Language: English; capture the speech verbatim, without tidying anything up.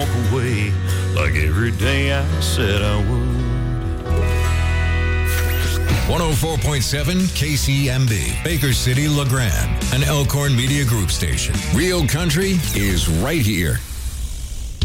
walk away like every day I said I would. one oh four point seven K C M B, Baker City, LeGrand, an Elkhorn Media Group station. Real country is right here.